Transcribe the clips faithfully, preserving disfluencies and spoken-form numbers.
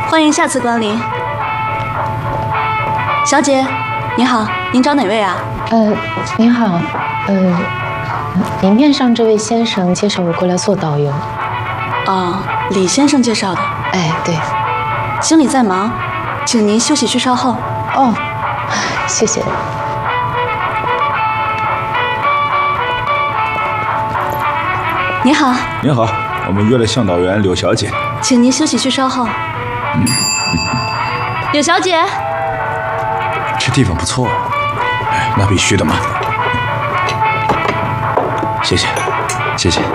欢迎下次光临。小姐，您好，您找哪位啊？ 呃，您好，呃，明面上这位先生介绍我过来做导游。 哦，李先生介绍的。 哎，对。 经理在忙，请您休息区稍后。 哦，谢谢。 你好。 您好，我们约了向导员柳小姐， 请您休息区稍后。嗯，柳小姐， 这地方不错。哎，那必须的嘛。谢谢，谢谢，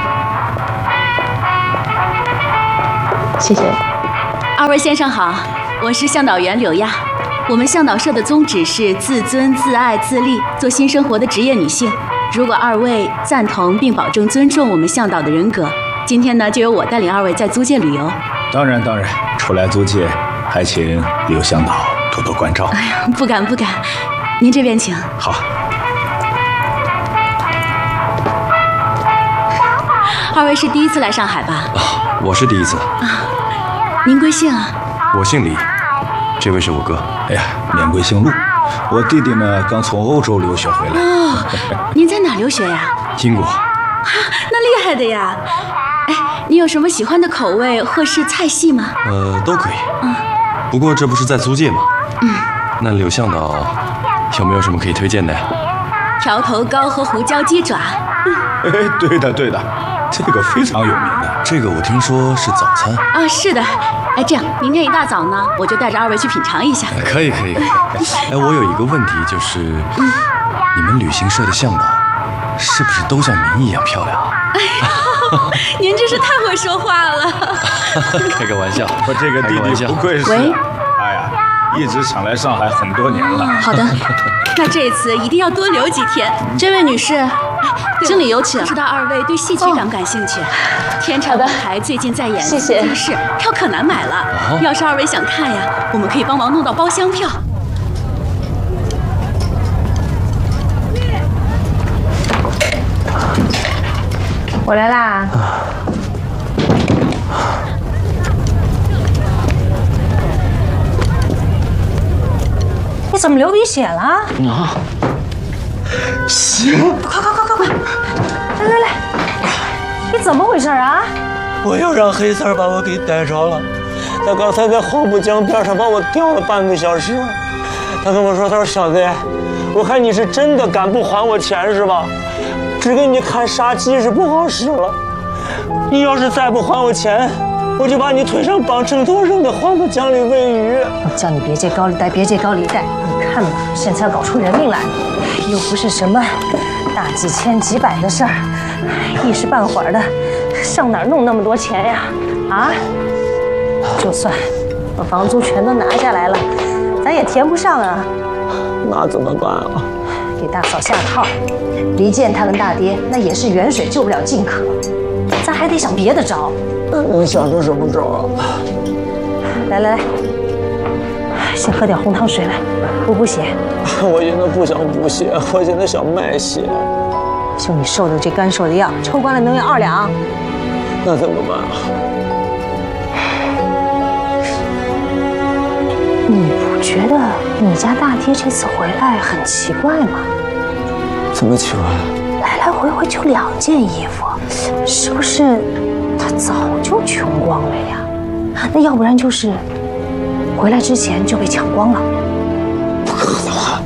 谢谢。 二位先生好，我是向导员柳亚。我们向导社的宗旨是自尊、自爱、自立，做新生活的职业女性。如果二位赞同并保证尊重我们向导的人格，今天呢就由我带领二位在租界旅游。 当然当然，初来租界，还请柳向导多多关照。 哎呀，不敢不敢，您这边请。 好。 二位是第一次来上海吧？ 啊，我是第一次。 啊，您贵姓啊？ 我姓李，这位是我哥。 哎呀，免贵姓陆。我弟弟呢，刚从欧洲留学回来。 哦，您在哪留学呀？ 英国。 啊，那厉害的呀！哎，你有什么喜欢的口味或是菜系吗？ 呃，都可以。 嗯。 不过这不是在租界吗？ 嗯。 那柳向导有没有什么可以推荐的呀？ 条头糕和胡椒鸡爪。 嗯。哎，对的对的，这个非常有名的。 这个我听说是早餐。 啊，是的。哎，这样，明天一大早呢，我就带着二位去品尝一下。 可以，可以，可以。哎，我有一个问题，就是，嗯、你们旅行社的向导是不是都像您一样漂亮？ 哎呀，您真是太会说话了。 开个玩笑， 我这个弟弟不愧是， 喂， 哎呀，一直想来上海很多年了。 好的，那这次一定要多留几天。这位女士。经理有请。知道二位对戏曲感不感兴趣？天成舞台最近在演《金氏》，票可难买了。哦、要是二位想看呀，我们可以帮忙弄到包厢票。 我来啦。你怎么流鼻血了？啊！ 血！ 快快快快快！来来来，你怎么回事啊？ 我又让黑三把我给逮着了，他刚才在黄浦江边上把我吊了半个小时。他跟我说：“他说小子，我看你是真的敢不还我钱是吧？只给你看杀鸡是不好使了。你要是再不还我钱，我就把你腿上绑绳头扔到黄浦江里喂鱼。” 我叫你别借高利贷，别借高利贷。你看吧，现在要搞出人命来了。又不是什么大几千几百的事儿，一时半会儿的，上哪儿弄那么多钱呀？啊！就算把房租全都拿下来了，咱也填不上啊。 那怎么办啊？ 给大嫂下套，离间他跟大爹，那也是远水救不了近渴，咱还得想别的招。 能想出什么招啊？ 来来来，先喝点红糖水来，补补血。 我现在不想补血，我现在想卖血。 就你受的这干瘦的药，抽干了能要二两。 那怎么办啊？ 你不觉得你家大爹这次回来很奇怪吗？ 怎么奇怪？ 来来回回就两件衣服，是不是他早就穷光了呀？那要不然就是回来之前就被抢光了。 不可能啊！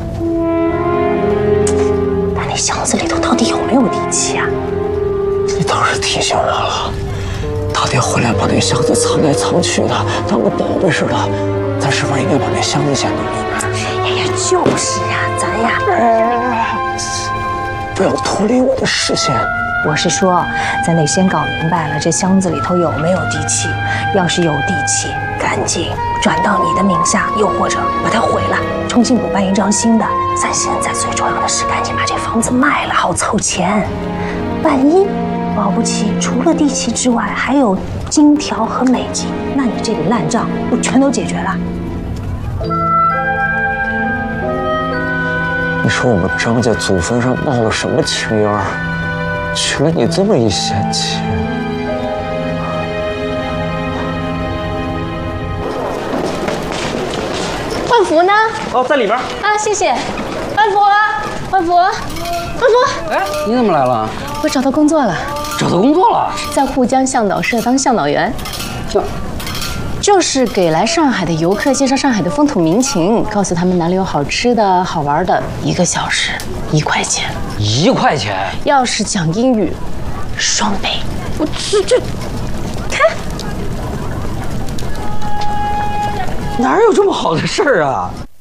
那那箱子里头到底有没有底气啊？ 你倒是提醒我了，大爹回来把那箱子藏来藏去的，当个宝贝似的。咱是不是应该把那箱子先弄明白？ 哎呀，就是呀，咱呀， 哎、不要脱离我的视线。 我是说，咱得先搞明白了这箱子里头有没有地契。要是有地契，赶紧转到你的名下，又或者把它毁了，重新补办一张新的。咱现在最重要的是赶紧把这房子卖了，好凑钱。万一保不齐除了地契之外，还有金条和美金，那你这笔烂账不全都解决了？ 你说我们张家祖坟上冒了什么青烟儿，娶了你这么一贤妻？ 万福呢？ 哦，在里边。 啊，谢谢。万福，万福，万福。 哎，你怎么来了？ 我找到工作了。 找到工作了？ 在沪江向导社当向导员。 向。 就是给来上海的游客介绍上海的风土民情，告诉他们哪里有好吃的好玩的，一个小时一块钱。 一块钱？ 要是讲英语，双倍。我这这，看哪有这么好的事儿啊？